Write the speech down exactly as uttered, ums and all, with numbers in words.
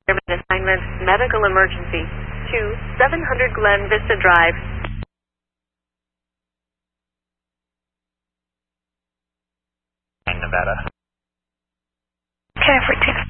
Airman assignment, medical emergency, to seven hundred Glen Vista Drive. Nevada. ten fourteen